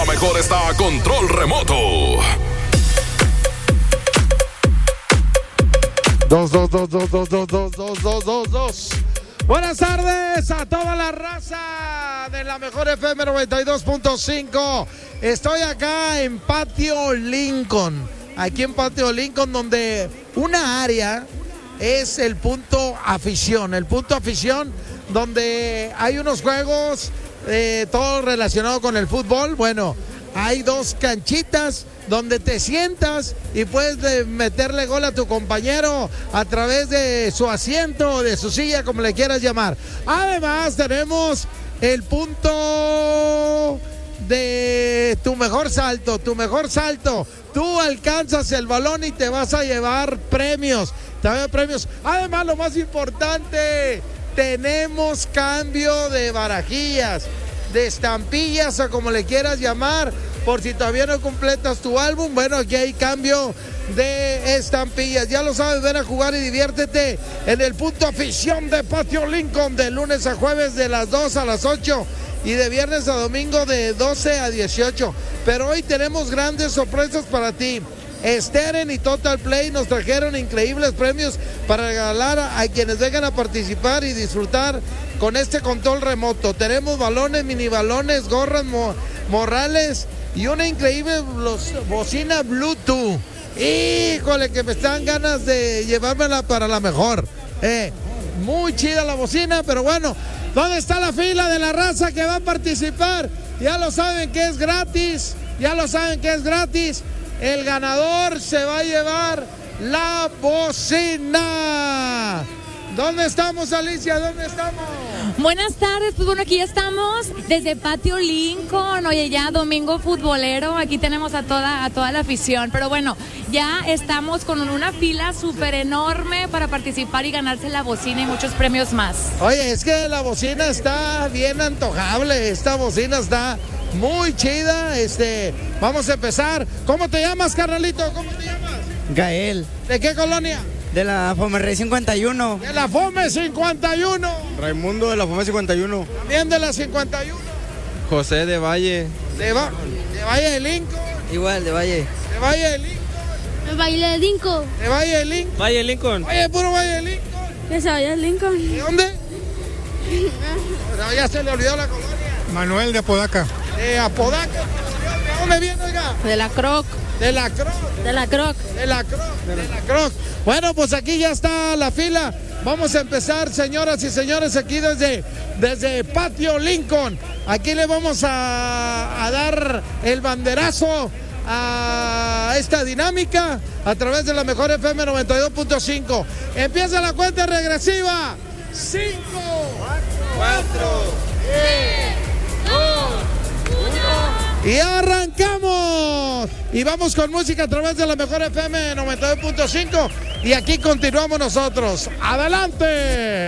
la mejor está a control remoto. 2. Buenas tardes a toda la raza de la mejor FM 92.5. Estoy acá en Patio Lincoln. Aquí en Patio Lincoln, donde una área es el punto afición. El punto afición donde hay unos juegos, todo relacionado con el fútbol. Bueno, hay 2 canchitas donde te sientas y puedes meterle gol a tu compañero a través de su asiento o de su silla, como le quieras llamar. Además, tenemos el punto de tu mejor salto. Tú alcanzas el balón y te vas a llevar premios. Además, lo más importante, tenemos cambio de barajillas, de estampillas o como le quieras llamar. Por si todavía no completas tu álbum, bueno, aquí hay cambio de estampillas. Ya lo sabes, ven a jugar y diviértete en el punto afición de Patio Lincoln, de lunes a jueves de las 2 a las 8 y de viernes a domingo de 12 a 18. Pero hoy tenemos grandes sorpresas para ti. Steren y Total Play nos trajeron increíbles premios para regalar a quienes vengan a participar y disfrutar con este control remoto. Tenemos balones, mini balones, gorras, morrales y una increíble bocina Bluetooth. Híjole, que me están ganas de llevármela para la mejor. Muy chida la bocina, pero bueno, ¿dónde está la fila de la raza que va a participar? Ya lo saben que es gratis. El ganador se va a llevar la bocina. ¿Dónde estamos, Alicia? ¿Dónde estamos? Buenas tardes, pues bueno, aquí ya estamos desde Patio Lincoln. Oye, ya domingo futbolero, aquí tenemos a toda la afición. Pero bueno, ya estamos con una fila súper enorme para participar y ganarse la bocina y muchos premios más. Oye, es que la bocina está bien antojable, esta bocina está muy chida. Vamos a empezar. ¿Cómo te llamas, carnalito? ¿Cómo te llamas? Gael. ¿De qué colonia? De la Fomerrey 51. De la Fome 51. Raimundo de la Fome 51. También de la 51. José de Valle. De Valle de Lincoln. Igual, de Valle. De Valle de Lincoln. De Valle de Lincoln. De Valle de Lincoln. Valle de Lincoln. Oye, puro Valle de Lincoln. ¿Qué se Valle de Lincoln? ¿De dónde? No, ya se le olvidó la colonia. Manuel de Apodaca. De Apodaca. ¿De dónde viene, oiga? De la Croc. De la Croc. De la Croc. De la Croc. De la Croc. Bueno, pues aquí ya está la fila. Vamos a empezar, señoras y señores, aquí desde Patio Lincoln. Aquí le vamos a dar el banderazo a esta dinámica a través de la mejor FM 92.5. Empieza la cuenta regresiva. 5, 4, 3, 2, 1. Y arrancamos. Y vamos con música a través de la mejor FM 92.5. Y aquí continuamos nosotros. ¡Adelante!